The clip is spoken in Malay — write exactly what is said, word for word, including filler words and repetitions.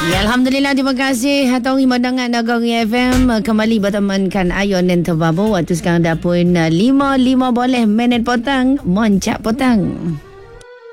Ya, Alhamdulillah, terima kasih Hatong Himandangan Nagari F M kembali bertemankan Ayon dan Terbabo. Waktu sekarang dah pun lima lima boleh minit potong, moncak potong.